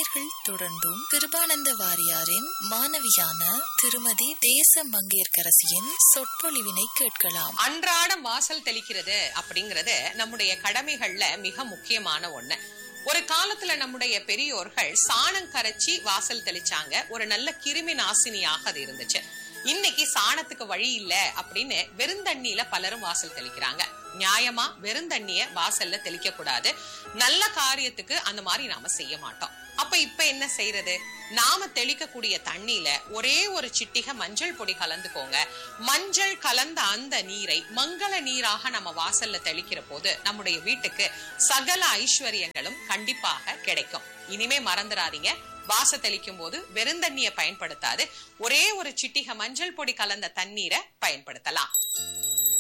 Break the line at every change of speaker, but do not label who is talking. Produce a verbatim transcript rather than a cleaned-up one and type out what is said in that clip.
நேயர்கள் தொடர்ந்தும் கிருபானந்த வாரியாரின் மாணவியான திருமதி தேச மங்கையர்கரசியின் சொற்பொழிவினை கேட்கலாம்.
அன்றாடம் வாசல் தெளிக்கிறது அப்படிங்கறது நம்முடைய கடமைகள்ல மிக முக்கியமான ஒண்ணு. ஒரு காலத்துல நம்முடைய பெரியோர்கள் சாணம் கரைச்சி வாசல் தெளிச்சாங்க. ஒரு நல்ல கிருமி நாசினியாக அது இருந்துச்சு. இன்னைக்கு சாணத்துக்கு வழி இல்ல அப்படின்னு வெறுந்தண்ணியில பலரும் வாசல் தெளிக்கிறாங்க. நியாயமா வெறுந்தண்ணிய வாசல்ல தெளிக்க கூடாது. நல்ல காரியத்துக்கு அந்த மாதிரி நாம செய்ய மாட்டோம். அப்ப இப்ப என்ன செய்யறது? நாம தெளிக்கக்கூடிய தண்ணியில ஒரே ஒரு சிட்டிகை மஞ்சள் பொடி கலந்துக்கோங்க. மஞ்சள் கலந்த அந்த நீரை மங்கள நீராக நம்ம வாசல்ல தெளிக்கிற போது நம்முடைய வீட்டுக்கு சகல ஐஸ்வர்யங்களும் கண்டிப்பாக கிடைக்கும். இனிமே மறந்துடாதீங்க, வாச தெளிக்கும் போது வெறுந்தண்ணியை பயன்படுத்தாது, ஒரே ஒரு சிட்டிகை மஞ்சள் பொடி கலந்த தண்ணீரை பயன்படுத்தலாம்.